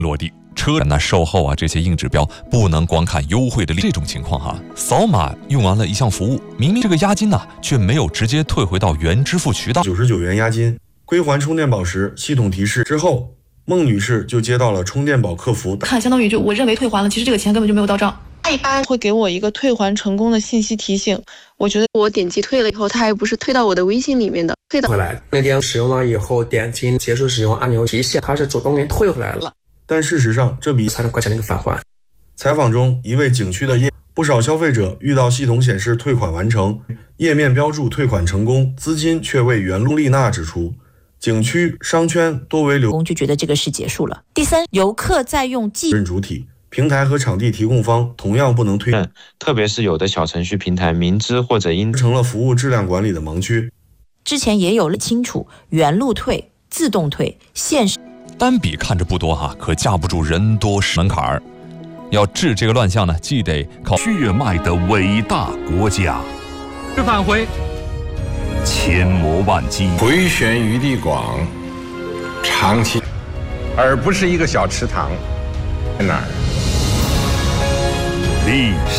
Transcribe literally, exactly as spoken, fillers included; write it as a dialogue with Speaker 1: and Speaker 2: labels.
Speaker 1: 落地。车那售后啊，这些硬指标不能光看优惠的这种情况哈，扫码用完了一项服务，明明这个押金呢、啊、却没有直接退回到原支付渠道。
Speaker 2: 九十九元押金归还充电宝时，系统提示之后，孟女士就接到了充电宝客服，
Speaker 3: 看相当于就我认为退还了，其实这个钱根本就没有到账。
Speaker 4: 一般会给我一个退还成功的信息提醒，我觉得
Speaker 5: 我点击退了以后，它还不是退到我的微信里面的，退到
Speaker 6: 回来那天使用了以后，点击结束使用按钮提现，它是主动给退回来了。
Speaker 2: 但事实上，这笔
Speaker 6: 三十块钱的一个返还。
Speaker 2: 采访中，一位景区的业不少消费者遇到系统显示退款完成，页面标注退款成功，资金却未原路。丽娜指出，景区商圈多为流
Speaker 7: 工就觉得这个事结束了。第三，游客在用记
Speaker 2: 认主体。平台和场地提供方同样不能推，
Speaker 8: 特别是有的小程序平台明知或者因
Speaker 2: 成了服务质量管理的盲区。
Speaker 7: 之前也有了清楚原路退、自动退、限时。
Speaker 1: 单笔看着不多哈，可架不住人多门槛儿。要治这个乱象呢，既得靠
Speaker 9: 血脉的伟大国家。
Speaker 10: 返回，
Speaker 9: 千磨万击，
Speaker 11: 回旋余地广，长期，
Speaker 12: 而不是一个小池塘。在哪儿？
Speaker 9: 历史。